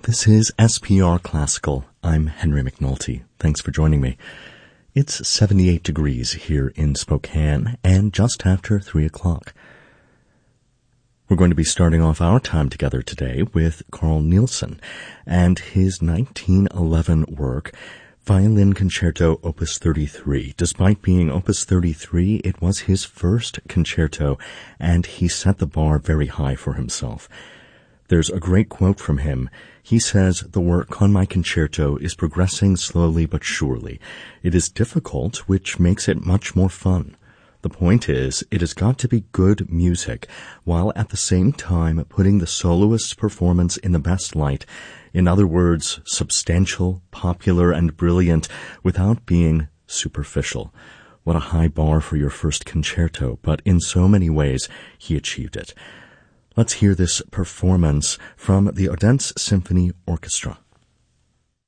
This is SPR Classical. I'm Henry McNulty. Thanks for joining me. It's 78 degrees here in Spokane and just after 3 o'clock. We're going to be starting off our time together today with Carl Nielsen and his 1911 work, Violin Concerto Opus 33. Despite being Opus 33, it was his first concerto, and he set the bar very high for himself. There's a great quote from him. He says, "The work on my concerto is progressing slowly but surely. It is difficult, which makes it much more fun. The point is, it has got to be good music, while at the same time putting the soloist's performance in the best light. In other words, substantial, popular, and brilliant, without being superficial." What a high bar for your first concerto, but in so many ways, he achieved it. Let's hear this performance from the Odense Symphony Orchestra.